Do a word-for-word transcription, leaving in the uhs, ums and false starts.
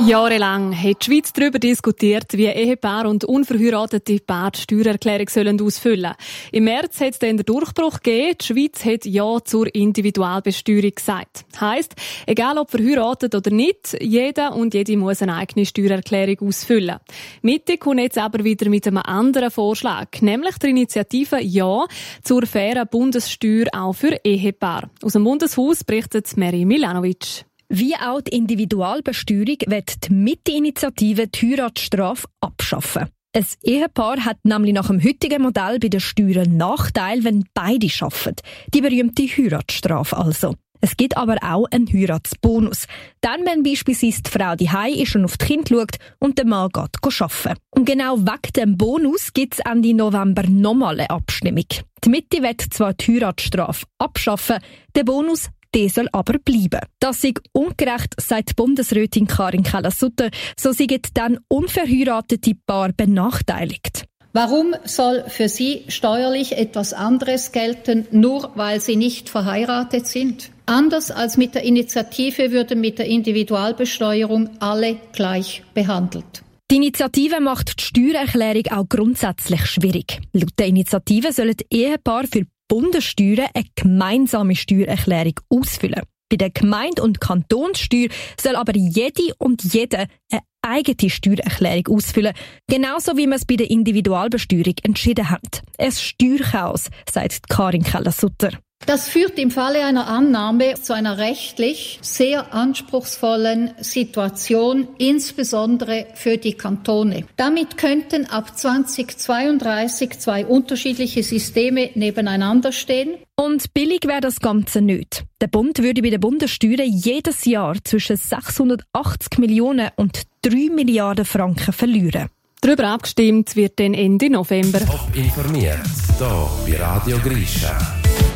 Jahrelang hat die Schweiz darüber diskutiert, wie Ehepaare und unverheiratete Paare die Steuererklärung sollen ausfüllen. Im März hat es dann den Durchbruch gegeben. Die Schweiz hat Ja zur Individualbesteuerung gesagt. Heisst, egal ob verheiratet oder nicht, jeder und jede muss eine eigene Steuererklärung ausfüllen. Mitte kommt jetzt aber wieder mit einem anderen Vorschlag, nämlich der Initiative Ja zur fairen Bundessteuer auch für Ehepaare. Aus dem Bundeshaus berichtet Mary Milanovic. Wie auch die Individualbesteuerung wird die Mitte-Initiative die Heiratsstrafe abschaffen. Ein Ehepaar hat nämlich nach dem heutigen Modell bei den Steuern einen Nachteil, wenn beide arbeiten. Die berühmte Heiratsstrafe also. Es gibt aber auch einen Heiratsbonus. Dann, wenn beispielsweise die Frau daheim ist und auf die Kinder schaut und der Mann geht arbeiten. Und genau wegen dem Bonus gibt es Ende November nochmal eine Abstimmung. Die Mitte wird zwar die Heiratsstrafe abschaffen, der Bonus der soll aber bleiben. Das sei ungerecht, sagt Bundesrätin Karin Keller-Sutter. So sind dann unverheiratete Paare benachteiligt. Warum soll für Sie steuerlich etwas anderes gelten, nur weil Sie nicht verheiratet sind? Anders als mit der Initiative würden mit der Individualbesteuerung alle gleich behandelt. Die Initiative macht die Steuererklärung auch grundsätzlich schwierig. Laut der Initiative sollen die Ehepaare für Bundessteuern eine gemeinsame Steuererklärung ausfüllen. Bei der Gemeinde- und Kantonssteuer soll aber jede und jeder eine eigene Steuererklärung ausfüllen, genauso wie man es bei der Individualbesteuerung entschieden hat. Ein Steuerchaos, sagt Karin Keller-Sutter. Das führt im Falle einer Annahme zu einer rechtlich sehr anspruchsvollen Situation, insbesondere für die Kantone. Damit könnten ab zweitausendzweiunddreißig zwei unterschiedliche Systeme nebeneinander stehen. Und billig wäre das Ganze nicht. Der Bund würde bei den Bundessteuern jedes Jahr zwischen sechshundertachtzig Millionen und drei Milliarden Franken verlieren. Darüber abgestimmt wird dann Ende November. Top informiert, hier bei Radio Grisha.